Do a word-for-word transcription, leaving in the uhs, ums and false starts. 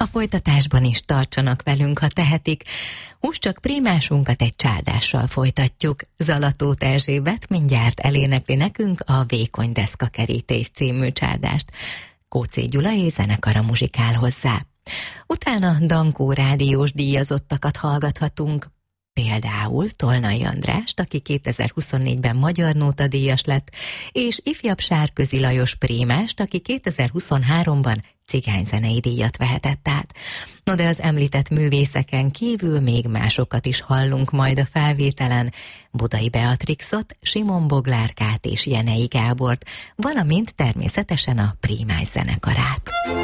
A folytatásban is tartsanak velünk, ha tehetik. Most csak prémásunkat egy csádással folytatjuk. Zalatóth Erzsébet mindjárt elénekli nekünk a Vékony deszkakerítés című csádást. Kóczé Gyula és zenekara muzsikál hozzá. Utána Dankó rádiós díjazottakat hallgathatunk. Például Tolnai Andrást, aki kétezer-huszonnégyben Magyar Nóta díjas lett, és ifjabb Sárközi Lajos prémást, aki kétezer-huszonháromban cigányzenei díjat vehetett át. No de az említett művészeken kívül még másokat is hallunk majd a felvételen, Budai Beatrixot, Simon Boglárkát és Jenei Gábort, valamint természetesen a Prímás zenekarát.